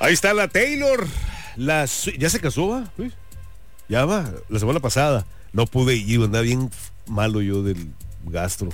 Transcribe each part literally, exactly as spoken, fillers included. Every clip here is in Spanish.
Ahí está la Taylor. La, ya se casó, ¿va? ¿Sí? Ya va, la semana pasada. No pude ir, andaba bien malo yo del gastro.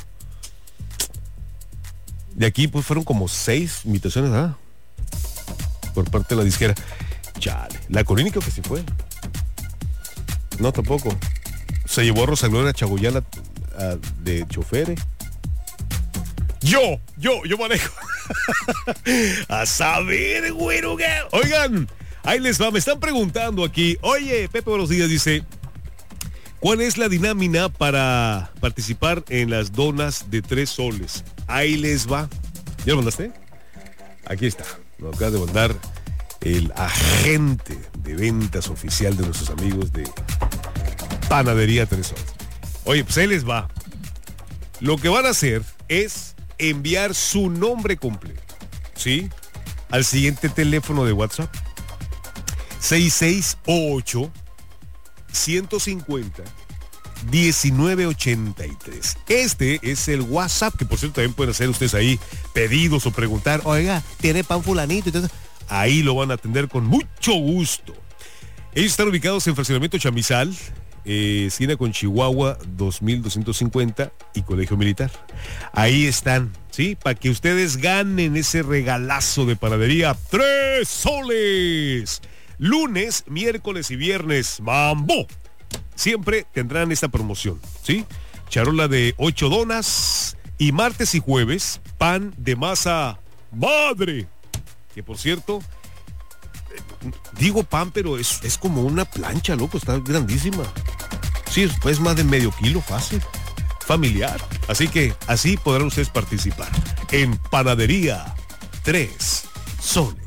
De aquí pues fueron como seis invitaciones, ¿ah? Por parte de la disquera. Chale. La Corini creo que sí fue. No, tampoco. Se llevó a Rosa Gloria Chagoyana a, de chofer. Yo, yo, yo manejo. A saber, güero. Oigan, ahí les va. Me están preguntando aquí. Oye, Pepe, buenos días, dice. ¿Cuál es la dinámica para participar en las donas de tres soles? Ahí les va. ¿Ya lo mandaste? Aquí está. Lo acaba de mandar el agente de ventas oficial de nuestros amigos de Panadería Tres Soles. Oye, pues ahí les va. Lo que van a hacer es enviar su nombre completo, ¿sí? Al siguiente teléfono de WhatsApp. seis seis ocho, ciento cincuenta, diecinueve ochenta y tres. Este es el WhatsApp, que por cierto también pueden hacer ustedes ahí pedidos o preguntar, oiga, ¿tiene pan fulanito? Entonces, ahí lo van a atender con mucho gusto. Ellos están ubicados en Fraccionamiento Chamizal, eh, esquina con Chihuahua dos mil doscientos cincuenta y Colegio Militar. Ahí están, ¿sí? Para que ustedes ganen ese regalazo de Panadería Tres Soles. Lunes, miércoles y viernes, ¡mambo! Siempre tendrán esta promoción, ¿sí? Charola de ocho donas y martes y jueves, pan de masa madre. Que por cierto, eh, digo pan, pero es, es como una plancha, loco, está grandísima. Sí, es más de medio kilo, fácil, familiar. Así que así podrán ustedes participar en Panadería Tres Soles.